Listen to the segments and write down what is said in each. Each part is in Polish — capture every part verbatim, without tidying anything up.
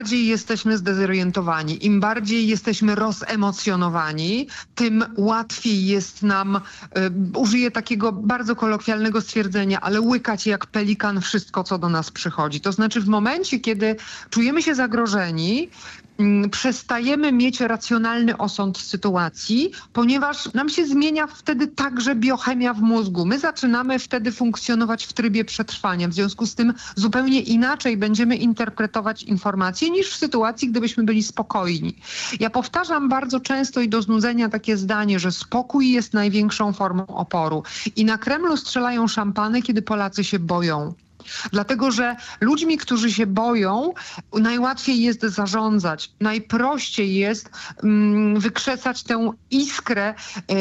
bardziej jesteśmy zdezorientowani, im bardziej jesteśmy rozemocjonowani, tym łatwiej jest nam, y, użyję takiego bardzo kolokwialnego stwierdzenia, ale łykać jak pelikan wszystko, co do nas przychodzi. To znaczy w momencie, kiedy czujemy się zagrożeni, przestajemy mieć racjonalny osąd sytuacji, ponieważ nam się zmienia wtedy także biochemia w mózgu. My zaczynamy wtedy funkcjonować w trybie przetrwania. W związku z tym zupełnie inaczej będziemy interpretować informacje niż w sytuacji, gdybyśmy byli spokojni. Ja powtarzam bardzo często i do znudzenia takie zdanie, że spokój jest największą formą oporu. I na Kremlu strzelają szampany, kiedy Polacy się boją. Dlatego, że ludźmi, którzy się boją, najłatwiej jest zarządzać. Najprościej jest um, wykrzesać tę iskrę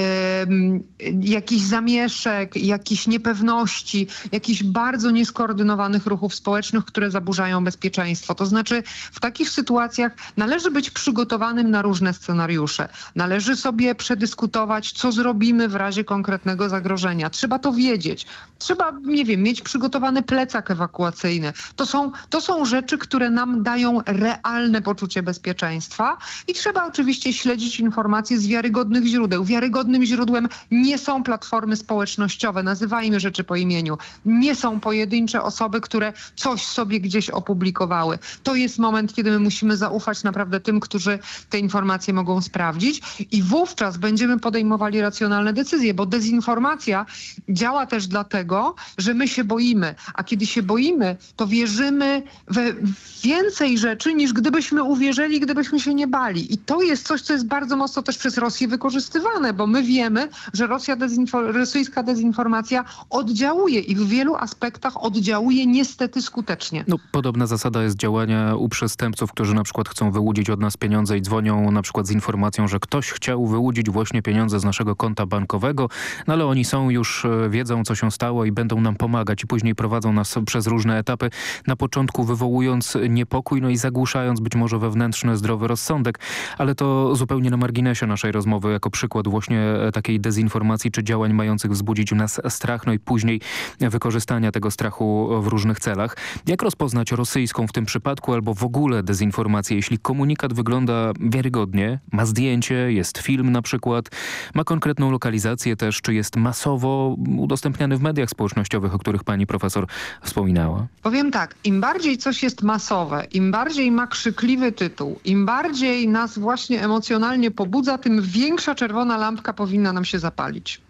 um, jakichś zamieszek, jakichś niepewności, jakichś bardzo nieskoordynowanych ruchów społecznych, które zaburzają bezpieczeństwo. To znaczy w takich sytuacjach należy być przygotowanym na różne scenariusze. Należy sobie przedyskutować, co zrobimy w razie konkretnego zagrożenia. Trzeba to wiedzieć. Trzeba, nie wiem, mieć przygotowany plecak ewakuacyjny. To są, to są rzeczy, które nam dają realne poczucie bezpieczeństwa i trzeba oczywiście śledzić informacje z wiarygodnych źródeł. Wiarygodnym źródłem nie są platformy społecznościowe, nazywajmy rzeczy po imieniu. Nie są pojedyncze osoby, które coś sobie gdzieś opublikowały. To jest moment, kiedy my musimy zaufać naprawdę tym, którzy te informacje mogą sprawdzić i wówczas będziemy podejmowali racjonalne decyzje, bo dezinformacja działa też dlatego, że my się boimy, a kiedy się boimy, to wierzymy we więcej rzeczy, niż gdybyśmy uwierzyli, gdybyśmy się nie bali. I to jest coś, co jest bardzo mocno też przez Rosję wykorzystywane, bo my wiemy, że Rosja dezinfo- rosyjska dezinformacja oddziałuje i w wielu aspektach oddziałuje niestety skutecznie. No, podobna zasada jest działania u przestępców, którzy na przykład chcą wyłudzić od nas pieniądze i dzwonią na przykład z informacją, że ktoś chciał wyłudzić właśnie pieniądze z naszego konta bankowego, no ale oni są już, wiedzą co się stało i będą nam pomagać i później prowadzą nas przez różne etapy, na początku wywołując niepokój, no i zagłuszając być może wewnętrzny, zdrowy rozsądek, ale to zupełnie na marginesie naszej rozmowy, jako przykład właśnie takiej dezinformacji czy działań mających wzbudzić u nas strach, no i później wykorzystania tego strachu w różnych celach. Jak rozpoznać rosyjską w tym przypadku albo w ogóle dezinformację, jeśli komunikat wygląda wiarygodnie, ma zdjęcie, jest film na przykład, ma konkretną lokalizację też, czy jest masowo udostępniany w mediach społecznościowych, o których pani profesor wspominała? Powiem tak, im bardziej coś jest masowe, im bardziej ma krzykliwy tytuł, im bardziej nas właśnie emocjonalnie pobudza, tym większa czerwona lampka powinna nam się zapalić.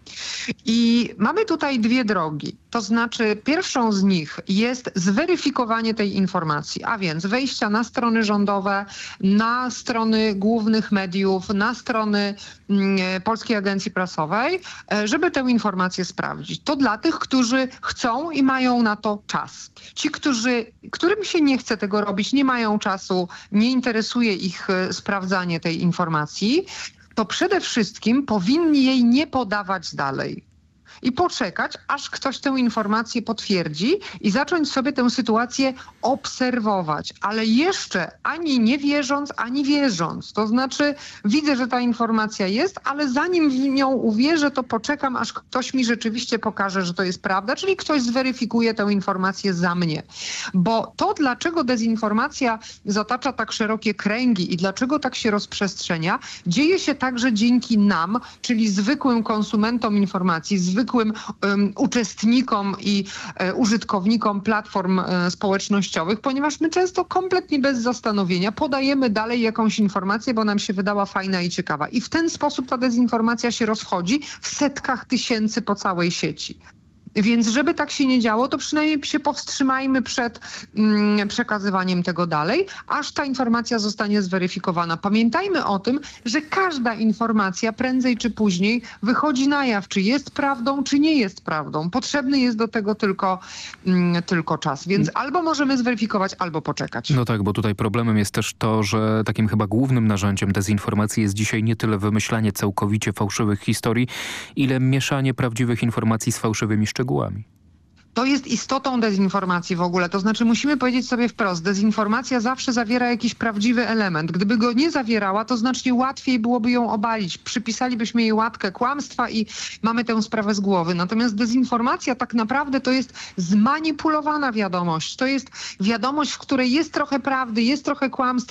I mamy tutaj dwie drogi. To znaczy pierwszą z nich jest zweryfikowanie tej informacji, a więc wejścia na strony rządowe, na strony głównych mediów, na strony mm, Polskiej Agencji Prasowej, żeby tę informację sprawdzić. To dla tych, którzy chcą i mają na to czas. Ci, którzy, którym się nie chce tego robić, nie mają czasu, nie interesuje ich sprawdzanie tej informacji, to przede wszystkim powinni jej nie podawać dalej. I poczekać, aż ktoś tę informację potwierdzi i zacząć sobie tę sytuację obserwować. Ale jeszcze ani nie wierząc, ani wierząc. To znaczy widzę, że ta informacja jest, ale zanim w nią uwierzę, to poczekam, aż ktoś mi rzeczywiście pokaże, że to jest prawda, czyli ktoś zweryfikuje tę informację za mnie. Bo to, dlaczego dezinformacja zatacza tak szerokie kręgi i dlaczego tak się rozprzestrzenia, dzieje się także dzięki nam, czyli zwykłym konsumentom informacji, zwykłym Um, uczestnikom i e, użytkownikom platform e, społecznościowych, ponieważ my często kompletnie bez zastanowienia podajemy dalej jakąś informację, bo nam się wydała fajna i ciekawa. I w ten sposób ta dezinformacja się rozchodzi w setkach tysięcy po całej sieci. Więc żeby tak się nie działo, to przynajmniej się powstrzymajmy przed mm, przekazywaniem tego dalej, aż ta informacja zostanie zweryfikowana. Pamiętajmy o tym, że każda informacja prędzej czy później wychodzi na jaw, czy jest prawdą, czy nie jest prawdą. Potrzebny jest do tego tylko, mm, tylko czas. Więc albo możemy zweryfikować, albo poczekać. No tak, bo tutaj problemem jest też to, że takim chyba głównym narzędziem dezinformacji jest dzisiaj nie tyle wymyślanie całkowicie fałszywych historii, ile mieszanie prawdziwych informacji z fałszywymi szczegółami. To jest istotą dezinformacji w ogóle. To znaczy musimy powiedzieć sobie wprost, dezinformacja zawsze zawiera jakiś prawdziwy element. Gdyby go nie zawierała, to znacznie łatwiej byłoby ją obalić. Przypisalibyśmy jej łatkę kłamstwa i mamy tę sprawę z głowy. Natomiast dezinformacja tak naprawdę to jest zmanipulowana wiadomość. To jest wiadomość, w której jest trochę prawdy, jest trochę kłamstwa,